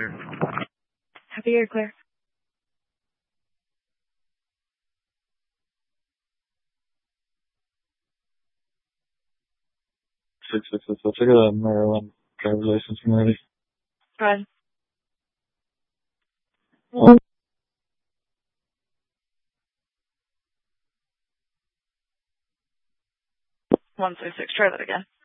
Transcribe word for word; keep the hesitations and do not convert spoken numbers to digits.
clear. Happy you're clear. Six six six. I'll check out that Maryland driver's license from already. Go ahead. Oh. One six six. Try that again.